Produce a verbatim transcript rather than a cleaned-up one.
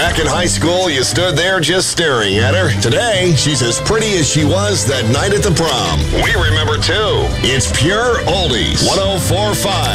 Back in high school, you stood there just staring at her. Today, she's as pretty as she was that night at the prom. We remember, too. It's Pure Oldies. one oh four point five